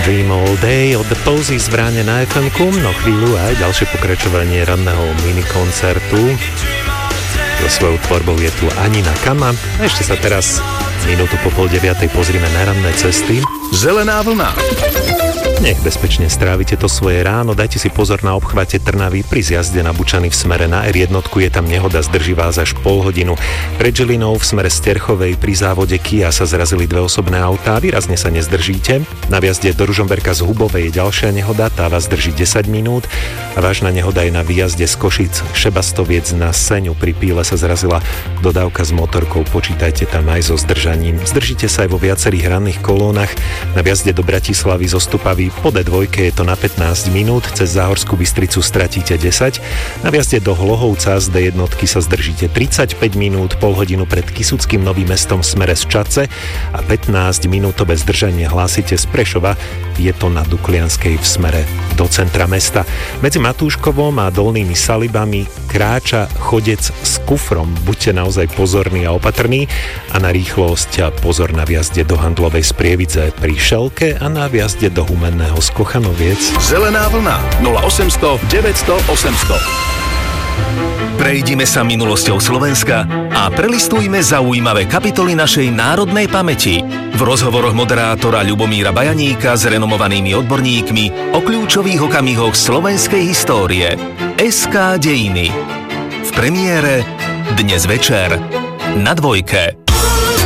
Dream All Day od The Posies v ráne na FM-ku. No chvíľu aj ďalšie pokračovanie ranného minikoncertu. So svojou tvorbou je tu Anina Kama. A ešte sa teraz minútu po 8:30 pozrime na ranné cesty. Zelená vlna. Nech bezpečne strávite to svoje ráno, dajte si pozor na obchvate Trnavy pri zjazde na Bučany v smere na R1, je tam nehoda, zdrží vás až pol hodinu. Pred Žilinou v smere Sterchovej pri závode Kia sa zrazili dve osobné autá, výrazne sa nezdržíte. Na výjazde do Ružomberka z Hubovej je ďalšia nehoda, tá vás drží 10 minút. A vážna nehoda je na výjazde z Košic Šebastoviec na Seňu, pri Píle sa zrazila dodávka s motorkou, počítajte tam aj so zdržaním. Zdržíte sa aj vo viacerých ranných kolónach. Na výjazde do Bratislavy zo Stupavy po D2 je to na 15 minút, cez Záhorskú Bystricu stratíte 10. Na výjazde do Hlohovca z D1 sa zdržíte 35 minút, pol hodinu pred Kysuckým Novým Mestom v smere z Čadce a 15 minútové zdržanie hlásite z Prešova, je to na Duklianskej v smere do centra mesta. Medzi Matúškovom a Dolnými Salibami kráča chodec s kufrom, buďte naozaj pozorní a opatrní a na rýchlosť pozor na výjazde do Handlovej Sprievidze pri Šelke a na výjazde do Humenného z Kochanoviec. Zelená vlna 0800 900 800. Prejdime sa minulosťou Slovenska a prelistujme zaujímavé kapitoly našej národnej pamäti. V rozhovoroch moderátora Ľubomíra Bajaníka s renomovanými odborníkmi o kľúčových okamihoch slovenskej histórie. SK Dejiny. V premiére dnes večer na Dvojke.